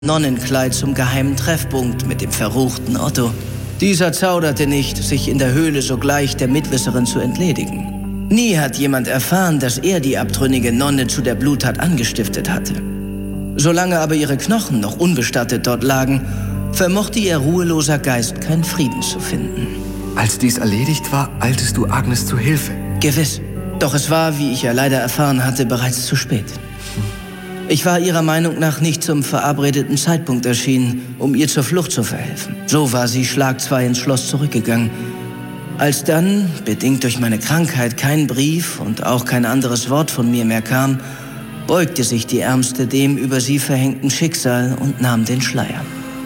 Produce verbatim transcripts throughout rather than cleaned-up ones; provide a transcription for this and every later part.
Nonnenkleid zum geheimen Treffpunkt mit dem verruchten Otto. Dieser zauderte nicht, sich in der Höhle sogleich der Mitwisserin zu entledigen. Nie hat jemand erfahren, dass er die abtrünnige Nonne zu der Bluttat angestiftet hatte. Solange aber ihre Knochen noch unbestattet dort lagen, vermochte ihr ruheloser Geist keinen Frieden zu finden. Als dies erledigt war, eiltest du Agnes zu Hilfe. Gewiss. Doch es war, wie ich ja leider erfahren hatte, bereits zu spät. Ich war ihrer Meinung nach nicht zum verabredeten Zeitpunkt erschienen, um ihr zur Flucht zu verhelfen. So war sie schlagzwei ins Schloss zurückgegangen. Als dann, bedingt durch meine Krankheit, kein Brief und auch kein anderes Wort von mir mehr kam, beugte sich die Ärmste dem über sie verhängten Schicksal und nahm den Schleier.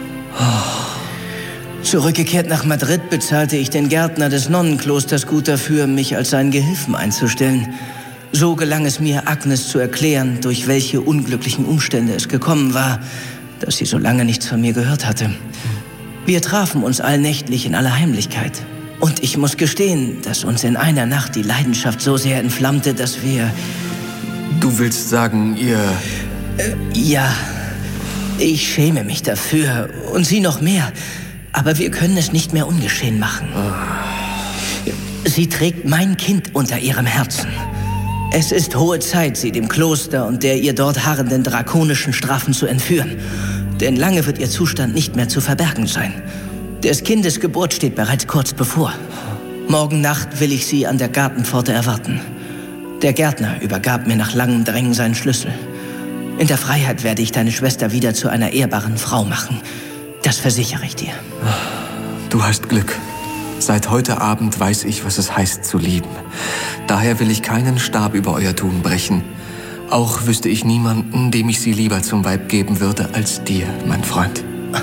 Oh. Zurückgekehrt nach Madrid bezahlte ich den Gärtner des Nonnenklosters gut dafür, mich als seinen Gehilfen einzustellen. So gelang es mir, Agnes zu erklären, durch welche unglücklichen Umstände es gekommen war, dass sie so lange nichts von mir gehört hatte. Wir trafen uns allnächtlich in aller Heimlichkeit. Und ich muss gestehen, dass uns in einer Nacht die Leidenschaft so sehr entflammte, dass wir... Du willst sagen, ihr... Äh, ja, ich schäme mich dafür und sie noch mehr. Aber wir können es nicht mehr ungeschehen machen. Oh. Sie trägt mein Kind unter ihrem Herzen. Es ist hohe Zeit, sie dem Kloster und der ihr dort harrenden drakonischen Strafen zu entführen. Denn lange wird ihr Zustand nicht mehr zu verbergen sein. Des Kindes Geburt steht bereits kurz bevor. Morgen Nacht will ich sie an der Gartenpforte erwarten. Der Gärtner übergab mir nach langem Drängen seinen Schlüssel. In der Freiheit werde ich deine Schwester wieder zu einer ehrbaren Frau machen. Das versichere ich dir. Du hast Glück. Seit heute Abend weiß ich, was es heißt zu lieben. Daher will ich keinen Stab über euer Tun brechen. Auch wüsste ich niemanden, dem ich sie lieber zum Weib geben würde, als dir, mein Freund.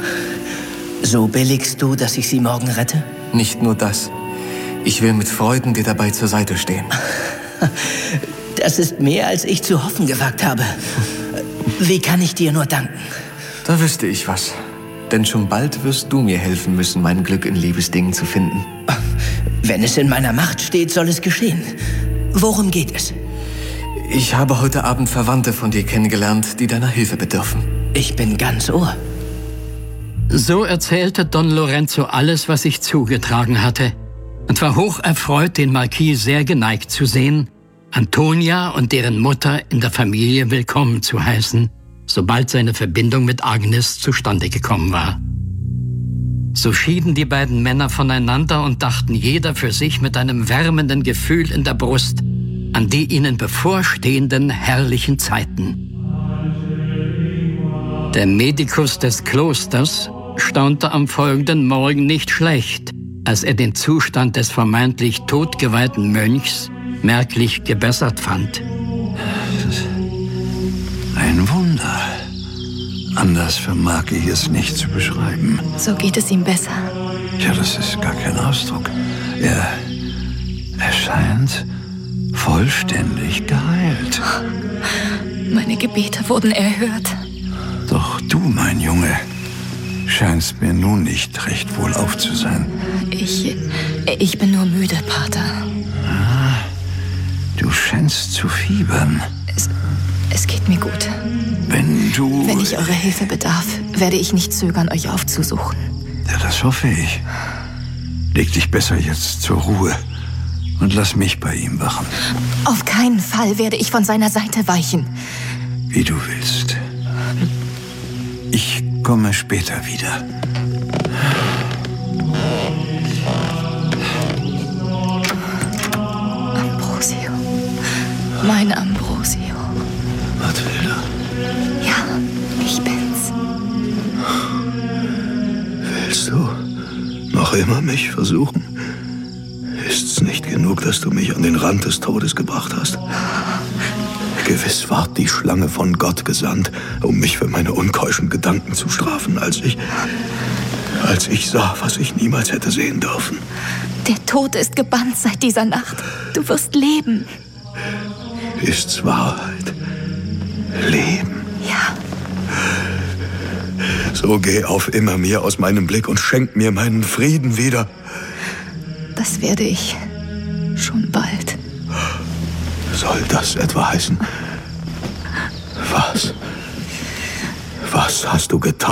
So billigst du, dass ich sie morgen rette? Nicht nur das. Ich will mit Freuden dir dabei zur Seite stehen. Das ist mehr, als ich zu hoffen gewagt habe. Wie kann ich dir nur danken? Da wüsste ich was. Denn schon bald wirst du mir helfen müssen, mein Glück in Liebesdingen zu finden. Wenn es in meiner Macht steht, soll es geschehen. Worum geht es? Ich habe heute Abend Verwandte von dir kennengelernt, die deiner Hilfe bedürfen. Ich bin ganz Ohr. So erzählte Don Lorenzo alles, was sich zugetragen hatte, und war hoch erfreut, den Marquis sehr geneigt zu sehen, Antonia und deren Mutter in der Familie willkommen zu heißen, sobald seine Verbindung mit Agnes zustande gekommen war. So schieden die beiden Männer voneinander und dachten jeder für sich mit einem wärmenden Gefühl in der Brust an die ihnen bevorstehenden herrlichen Zeiten. Der Medikus des Klosters staunte am folgenden Morgen nicht schlecht, als er den Zustand des vermeintlich totgeweihten Mönchs merklich gebessert fand. Ein Wunder. Anders vermag ich es nicht zu beschreiben. So geht es ihm besser. Ja, das ist gar kein Ausdruck. Er erscheint vollständig geheilt. Meine Gebete wurden erhört. Doch du, mein Junge, scheinst mir nun nicht recht wohlauf zu sein. Ich, ich bin nur müde, Pater. Ah, du scheinst zu fiebern. Es, es geht mir gut. Wenn du... Wenn ich eurer Hilfe bedarf, werde ich nicht zögern, euch aufzusuchen. Ja, das hoffe ich. Leg dich besser jetzt zur Ruhe und lass mich bei ihm wachen. Auf keinen Fall werde ich von seiner Seite weichen. Wie du willst. Ich komme später wieder. Ambrosio. Mein Ambrosio. Mathilda. Ja, ich bin's. Willst du noch immer mich versuchen? Ist's nicht genug, dass du mich an den Rand des Todes gebracht hast? Gewiss ward die Schlange von Gott gesandt, um mich für meine unkeuschen Gedanken zu strafen, als ich... als ich sah, was ich niemals hätte sehen dürfen. Der Tod ist gebannt seit dieser Nacht. Du wirst leben. Ist's Wahrheit? Leben? Ja. So geh auf immer mir aus meinem Blick und schenk mir meinen Frieden wieder. Das werde ich schon bald. Soll das etwa heißen? Was? Was hast du getan?